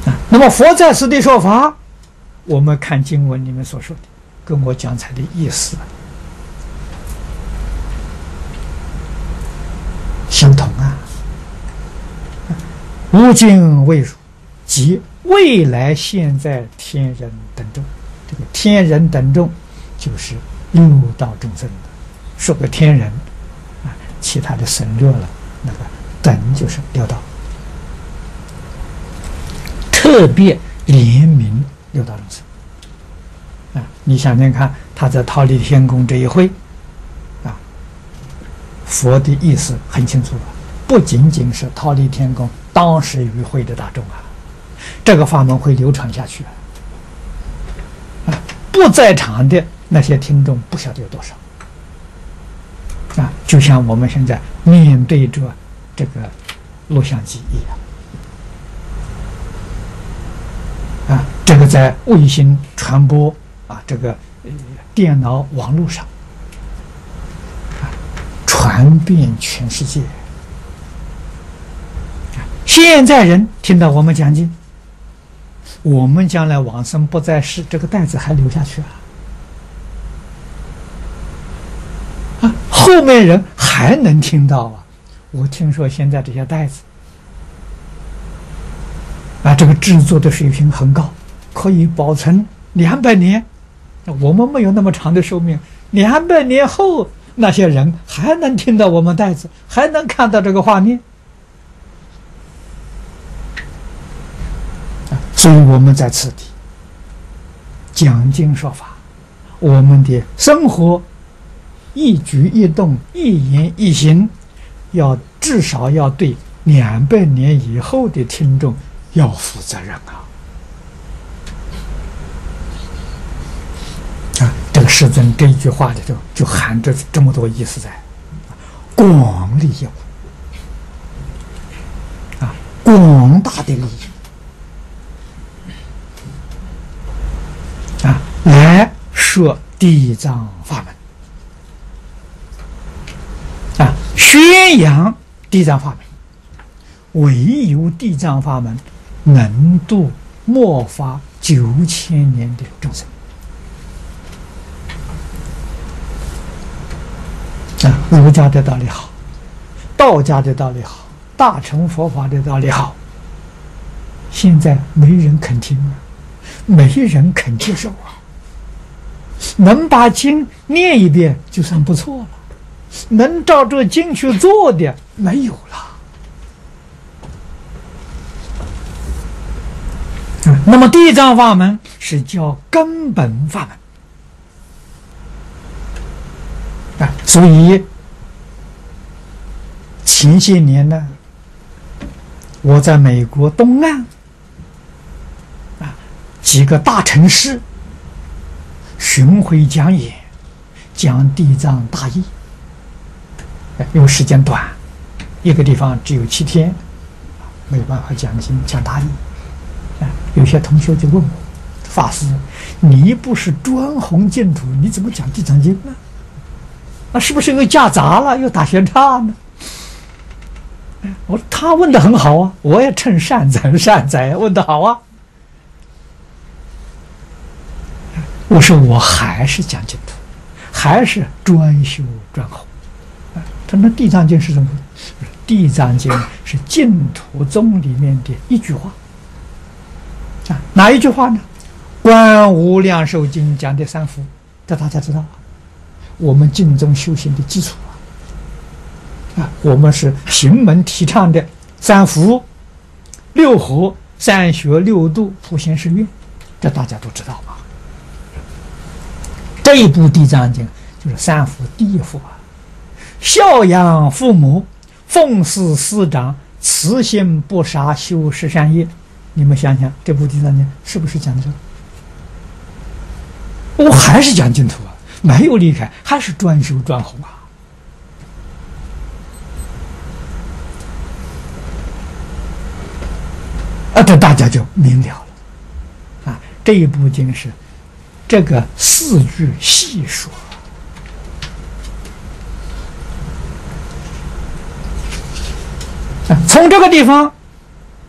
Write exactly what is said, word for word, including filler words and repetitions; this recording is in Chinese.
啊，那么佛在此地说法，我们看经文里面所说的，跟我讲才的意思相同啊。无尽未汝，即未来现在天人等众。这个天人等众就是六道众生的，说个天人啊，其他的省略了，那个等就是六道，特别怜悯六道众生啊。你想想看，他在忉利天宫这一会啊，佛的意思很清楚了，不仅仅是忉利天宫当时与会的大众啊，这个法门会流传下去啊，不在场的那些听众不晓得有多少啊，就像我们现在面对着这个录像机一样啊，这个在卫星传播啊，这个、呃、电脑网络上啊，传遍全世界。现在人听到我们讲经，我们将来往生不在世，这个袋子还留下去啊！啊，后面人还能听到啊！我听说现在这些袋子啊，这个制作的水平很高，可以保存两百年。我们没有那么长的寿命，两百年后那些人还能听到我们袋子，还能看到这个画面。所以我们在此地讲经说法，我们的生活一举一动、一言一行，要至少要对两百年以后的听众要负责任啊！啊，这个世尊这一句话里头就含着这么多意思在，广利有啊，广大的利益。啊，来说地藏法门啊，宣扬地藏法门，唯有地藏法门能度末法九千年的众生啊，儒家的道理好，道家的道理好，大乘佛法的道理好，现在没人肯听啊。没人肯接受啊！能把经念一遍就算不错了，能照这经去做的没有了。嗯，那么地藏法门是叫根本法门啊，所以前些年呢，我在美国东岸。几个大城市巡回讲演，讲地藏大义，因为时间短，一个地方只有七天，没有办法讲经讲大义。有些同学就问我，法师，你不是专弘净土，你怎么讲地藏经呢？那是不是又夹杂了，又打闲岔呢？我说他问得很好啊，我也趁善哉善哉，问得好啊。我说我还是讲净土，还是专修专弘。他说那地藏经是什么？地藏经是净土宗里面的一句话啊，哪一句话呢？观无量寿经讲的三福，这大家知道，我们净宗修行的基础啊。啊，我们是行门提倡的三福、六和、三学六度、普贤十愿，这大家都知道吧？这一部地藏经就是三福第一福啊，孝养父母，奉事师长，慈心不杀，修十善业。你们想想，这部地藏经是不是讲的这个？我还是讲净土啊，没有离开，还是专修专弘啊。啊，这大家就明了了啊。这一部经是这个四句细说。从这个地方